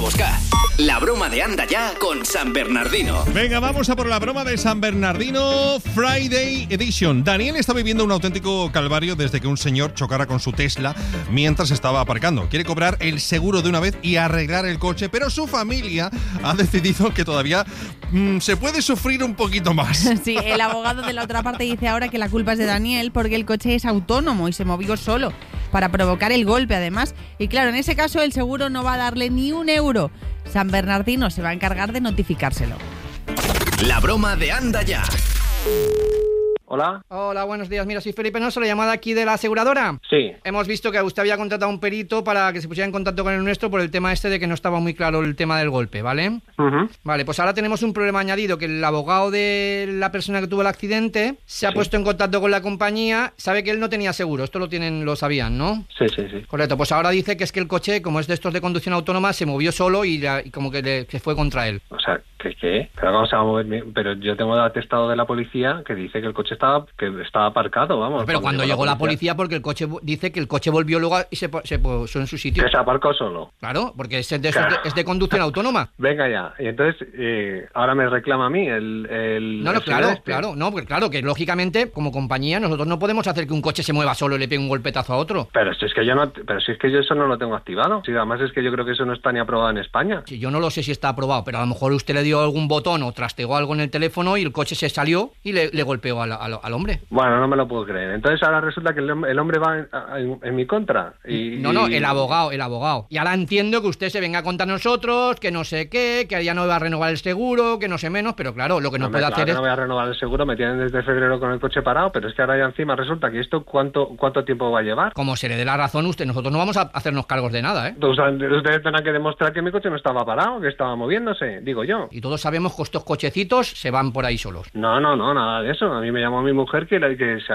buscar. La broma de Anda Ya con San Bernardino. Venga, vamos a por la broma de San Bernardino Friday Edition. Daniel está viviendo un auténtico calvario desde que un señor chocara con su Tesla mientras estaba aparcando. Quiere cobrar el seguro de una vez y arreglar el coche, pero su familia ha decidido que todavía se puede sufrir un poquito más. Sí, el abogado de la otra parte dice ahora que la culpa es de Daniel porque el coche es autónomo y se movió solo para provocar el golpe además. Y claro, en ese caso el seguro no va a darle ni un euro. San Bernardino se va a encargar de notificárselo. La broma de Anda Ya. Hola. Hola, buenos días. Mira, soy Felipe Noso, la llamada aquí de la aseguradora. Sí. Hemos visto que usted había contratado a un perito para que se pusiera en contacto con el nuestro por el tema este de que no estaba muy claro el tema del golpe, ¿vale? Uh-huh. Vale, pues ahora tenemos un problema añadido, que el abogado de la persona que tuvo el accidente se ha puesto en contacto con la compañía, sabe que él no tenía seguro, esto lo sabían, ¿no? Sí. Correcto, pues ahora dice que es que el coche, como es de estos de conducción autónoma, se movió solo y como que se fue contra él. O sea, ¿qué? Pero vamos a moverme. Pero yo tengo el atestado de la policía que dice que el coche estaba aparcado, vamos. Pero cuando llegó la policía, porque el coche dice que el coche volvió luego y se puso en su sitio. Que se aparcó solo. Claro, porque es de conducción autónoma. Venga ya. Y entonces, ahora me reclama a mí Claro, que lógicamente, como compañía, nosotros no podemos hacer que un coche se mueva solo y le pegue un golpetazo a otro. Pero si es que yo eso no lo tengo activado. Sí, además es que yo creo que eso no está ni aprobado en España. Sí, yo no lo sé si está aprobado, pero a lo mejor usted le dio algún botón o trastegó algo en el teléfono y el coche se salió y le golpeó al hombre. Bueno, no me lo puedo creer. Entonces ahora resulta que el hombre va en mi contra. No, el abogado. Y ahora entiendo que usted se venga contra nosotros, que no sé qué, que ya no va a renovar el seguro, que no sé menos, pero claro, lo que no puede hacer es... no voy a renovar el seguro, me tienen desde febrero con el coche parado, pero es que ahora ya encima resulta que esto ¿cuánto tiempo va a llevar? Como se le dé la razón nosotros no vamos a hacernos cargos de nada, ¿eh? O sea, ustedes tendrán que demostrar que mi coche no estaba parado, que estaba moviéndose, digo yo. Y todos sabemos que estos cochecitos se van por ahí solos. No, nada de eso. A mí me llamó mi mujer que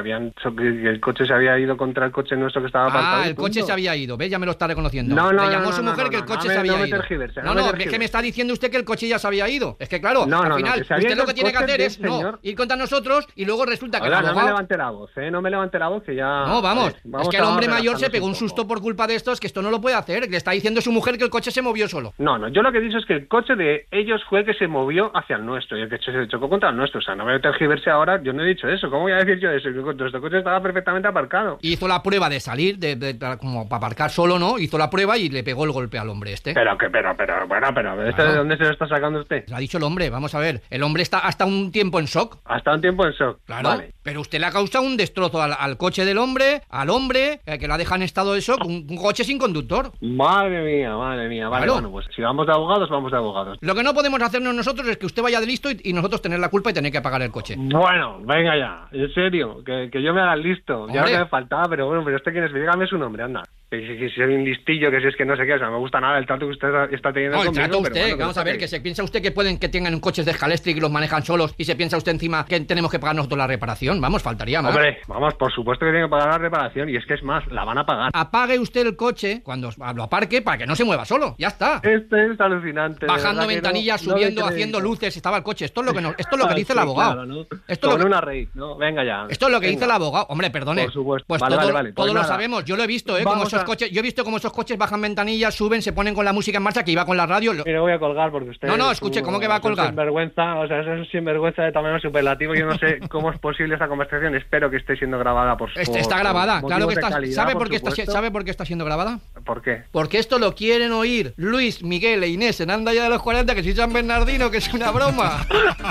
el coche se había ido contra el coche nuestro que estaba aparcado. El coche se había ido, ¿ves? Ya me lo está reconociendo. Le llamó su mujer que el coche se había ido. Es que me está diciendo usted que el coche ya se había ido. Es que claro, al final, usted lo que tiene que hacer es ir contra nosotros y luego resulta que el abogado... No me levante la voz, que ya... No, vamos es que el hombre mayor se pegó un susto por culpa de esto, es que esto no lo puede hacer, que le está diciendo su mujer que el coche se movió solo. No, yo lo que he dicho es que el coche de ellos fue el que se movió hacia el nuestro y el que se chocó contra el nuestro. O sea, no me tergiverse ahora, yo no he dicho eso. ¿Cómo voy a decir yo eso? Nuestro coche estaba perfectamente aparcado. Hizo la prueba de salir, como para aparcar solo, ¿no? Hizo la prueba y le pegó el golpe al hombre este. Pero, ¿de dónde se lo está sacando usted? Lo ha dicho el hombre, vamos a ver. El hombre está hasta un tiempo en shock. Hasta un tiempo en shock. Claro, vale. Pero usted le ha causado un destrozo al coche del hombre, al hombre, que lo ha dejado en estado de shock, un coche sin conductor. Madre mía. Vale, claro. Bueno, pues si vamos de abogados, vamos de abogados. Lo que no podemos hacernos nosotros es que usted vaya de listo y nosotros tener la culpa y tener que pagar el coche. Bueno, venga ya, en serio, que yo me haga listo. ¿Hombre? Ya que me faltaba, pero bueno, pero este quién es, dígame su nombre, anda. Que si es un listillo, que si es que no sé qué, o sea, no me gusta nada el trato que usted está teniendo conmigo. No, el trato usted, pero bueno, vamos a ver, que se piensa usted que tengan coches de Scalextric y los manejan solos y se piensa usted encima que tenemos que pagar nosotros la reparación. Vamos, faltaría más. Hombre, vamos, por supuesto que tiene que pagar la reparación y es que es más, la van a pagar. Apague usted el coche cuando lo aparque para que no se mueva solo, ya está. Esto es alucinante. Bajando ventanillas, subiendo, haciendo luces, estaba el coche. Esto es lo que dice el abogado. Claro, ¿no? Esto Con una raíz, ¿no? Venga ya. Esto es lo que dice el abogado. Hombre, perdone. Por supuesto. Pues vale. Todos lo sabemos. Yo lo he visto, como esos coches. Yo he visto cómo esos coches bajan ventanillas, suben, se ponen con la música en marcha, que iba con la radio. Mira, voy a colgar porque usted... No, escuche, ¿cómo que va a colgar? Sinvergüenza, o sea, eso es sinvergüenza de tamaño superlativo. Yo no sé cómo es posible esta conversación. Espero que esté siendo grabada Está grabada, claro que está. Calidad, ¿Sabe por qué está siendo grabada? ¿Por qué? Porque esto lo quieren oír Luis, Miguel e Inés en Anda Ya de los 40, que soy San Bernardino, que es una broma.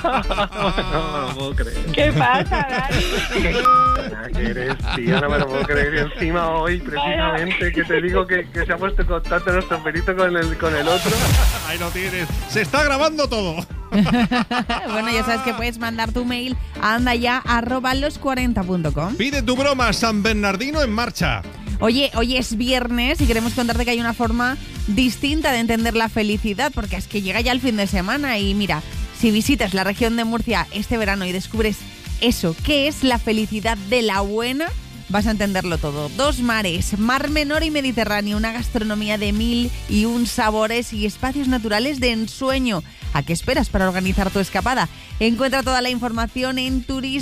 No me lo puedo creer. ¿Qué pasa, Dani? ¿Qué eres, tío? No me lo puedo creer. Y encima hoy, precisamente, que te digo que se ha puesto en contacto nuestro perito con el otro. Ahí lo tienes. Se está grabando todo. Bueno, ya sabes que puedes mandar tu mail a andaya@los40.com. Pide tu broma, San Bernardino en marcha. Oye, hoy es viernes y queremos contarte que hay una forma distinta de entender la felicidad, porque es que llega ya el fin de semana y mira, si visitas la región de Murcia este verano y descubres eso, ¿qué es la felicidad de la buena? Vas a entenderlo todo. 2 mares, Mar Menor y Mediterráneo, una gastronomía de 1001 sabores y espacios naturales de ensueño. ¿A qué esperas para organizar tu escapada? Encuentra toda la información en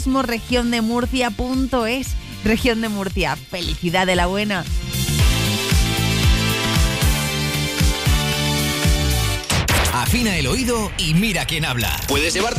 turismoregiondemurcia.es. Región de Murcia, felicidad de la buena. Afina el oído y mira quién habla. Puedes llevar